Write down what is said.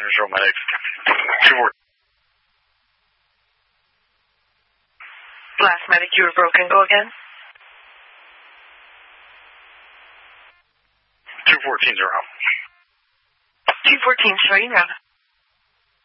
Control Medic. 214. Last medic, you were broken. Go again. 214's around. 214, starting now.